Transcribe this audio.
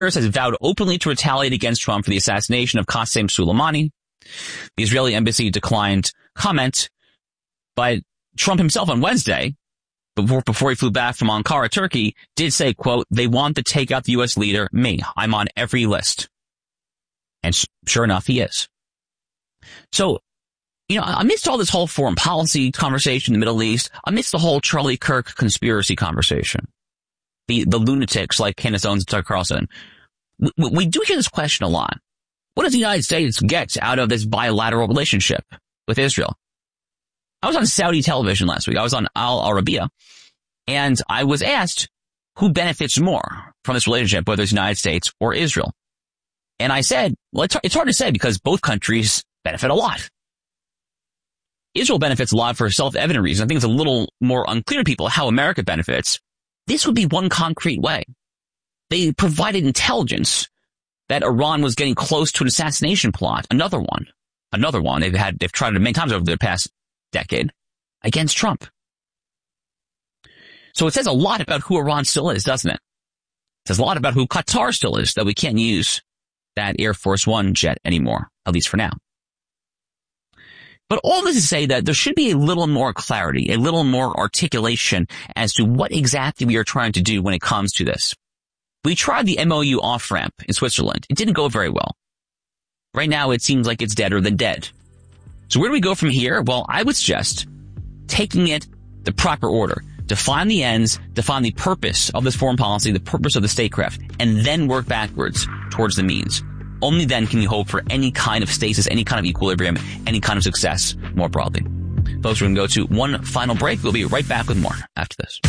has vowed openly to retaliate against Trump for the assassination of Qasem Soleimani. The Israeli embassy declined comment, but Trump himself on Wednesday, before he flew back from Ankara, Turkey, did say, quote, "They want to take out the U.S. leader, me. I'm on every list." And sure enough, he is. So, amidst all this whole foreign policy conversation in the Middle East, amidst the whole Charlie Kirk conspiracy conversation, the lunatics like Candace Owens and Tucker Carlson, we do hear this question a lot. What does the United States get out of this bilateral relationship with Israel? I was on Saudi television last week. I was on Al Arabiya, and I was asked who benefits more from this relationship, whether it's the United States or Israel. And I said, well, it's hard to say because both countries benefit a lot. Israel benefits a lot for self-evident reasons. I think it's a little more unclear to people how America benefits. This would be one concrete way. They provided intelligence that Iran was getting close to an assassination plot. Another one. They've tried it many times over the past decade against Trump. So it says a lot about who Iran still is, doesn't it? It says a lot about who Qatar still is, that we can't use that Air Force One jet anymore, at least for now. But all this is to say that there should be a little more clarity, a little more articulation as to what exactly we are trying to do when it comes to this. We tried the MOU off-ramp in Switzerland. It didn't go very well. Right now, it seems like it's deader than dead. So where do we go from here? Well, I would suggest taking it the proper order. Define the ends, define the purpose of this foreign policy, the purpose of the statecraft, and then work backwards towards the means. Only then can you hope for any kind of stasis, any kind of equilibrium, any kind of success more broadly. Folks, we're going to go to one final break. We'll be right back with more after this.